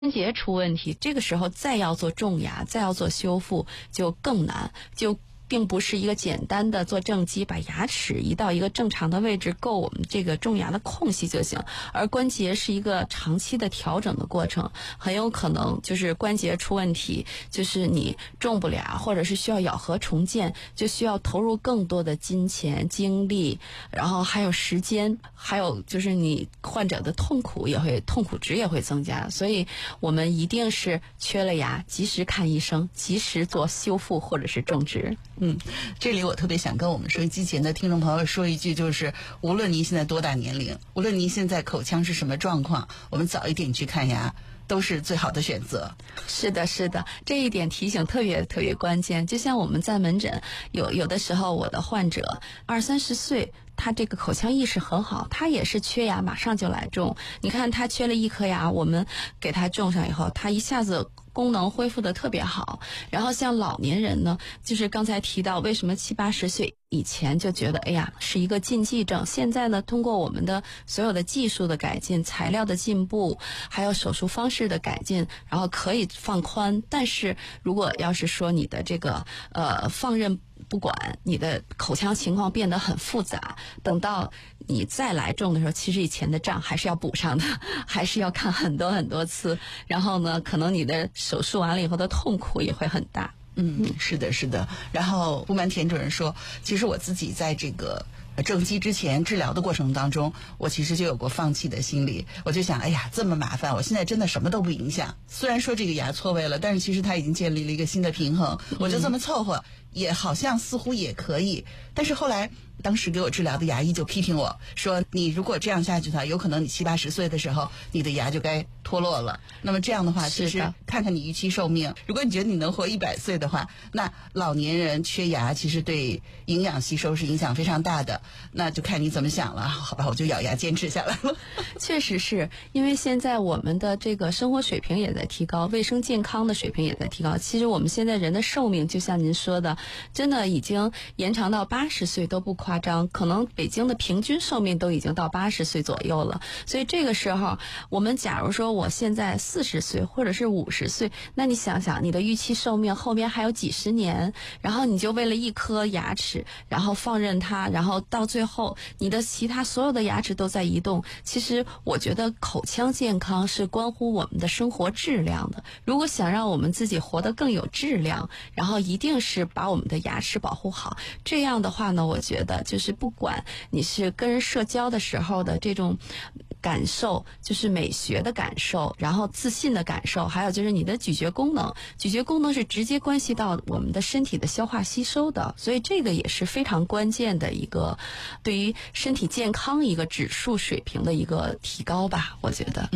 关节出问题，这个时候再要做种牙，再要做修复就更难，就并不是一个简单的做正畸把牙齿移到一个正常的位置够我们这个种牙的空隙就行，而关节是一个长期的调整的过程，很有可能就是关节出问题，就是你种不了，或者是需要咬合重建，就需要投入更多的金钱精力，然后还有时间，还有就是你患者的痛苦值也会增加，所以我们一定是缺了牙及时看医生，及时做修复或者是种植。 这里我特别想跟我们收音机前的听众朋友说一句，就是无论您现在多大年龄，无论您现在口腔是什么状况，我们早一点去看牙都是最好的选择。 是的，这一点提醒特别关键。就像我们在门诊有的时候，我的患者20-30岁，他这个口腔意识很好，他也是缺牙，马上就来种。你看他缺了一颗牙，我们给他种上以后，他一下子功能恢复的特别好。然后像老年人呢，就是刚才提到为什么70-80岁以前就觉得哎呀是一个禁忌症，现在呢通过我们的所有的技术的改进，材料的进步，还有手术方式的改进，然后可以放宽。但是如果要是说你的这个放任不管，你的口腔情况变得很复杂，等到你再来种的时候，其实以前的账还是要补上的，还是要看很多次，然后呢可能你的手术完了以后的痛苦也会很大。 是的。然后不瞒田主任说，其实我自己在这个正畸之前治疗的过程当中，我其实就有过放弃的心理。我就想，哎呀，这么麻烦，我现在真的什么都不影响。虽然说这个牙错位了，但是其实它已经建立了一个新的平衡，我就这么凑合，也好像似乎也可以。但是后来当时给我治疗的牙医就批评我说，你如果这样下去的话，有可能你70-80岁的时候你的牙就该脱落了。那么这样的话，其实看看你预期寿命，如果你觉得你能活100岁的话，那老年人缺牙其实对营养吸收是影响非常大的，那就看你怎么想了。好吧，我就咬牙坚持下来了。 确实是因为现在我们的这个生活水平也在提高，卫生健康的水平也在提高。其实我们现在人的寿命就像您说的，真的已经延长到80岁都不夸张，可能北京的平均寿命都已经到80岁左右了。所以这个时候我们假如说我现在40岁或者是50岁，那你想想你的预期寿命后面还有几十年，然后你就为了一颗牙齿然后放任它，然后到最后你的其他所有的牙齿都在移动。其实我觉得口腔健康是关乎我们的生活质量的，如果想让我们自己活得更有质量，然后一定是把我们的牙齿保护好。这样的话呢，我觉得就是不管你是跟人社交的时候的这种感受，就是美学的感受，然后自信的感受，还有就是你的咀嚼功能是直接关系到我们的身体的消化吸收的，所以这个也是非常关键的一个对于身体健康一个指数水平的一个提高吧，我觉得。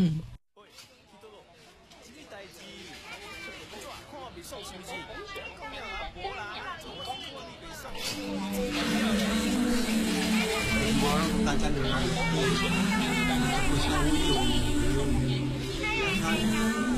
大家留意，互相有